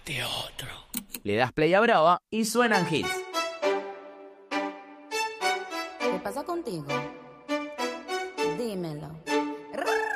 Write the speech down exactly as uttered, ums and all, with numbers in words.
Buscate otro. Le das play a Brava y suenan hits. ¿Qué pasa contigo? Dímelo.